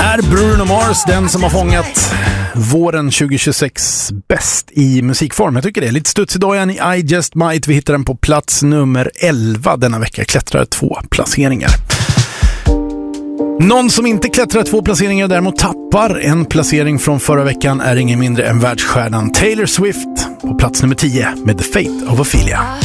Är Bruno Mars den som har fångat våren 2026 bäst i musikform? Jag tycker det är lite studs idag igen i I Just Might. Vi hittar den på plats nummer 11 denna vecka. Klättrar 2 placeringar. Någon som inte klättrar 2 placeringar och däremot tappar en placering från förra veckan är ingen mindre än världsstjärnan Taylor Swift på plats nummer 10 med The Fate of Ophelia.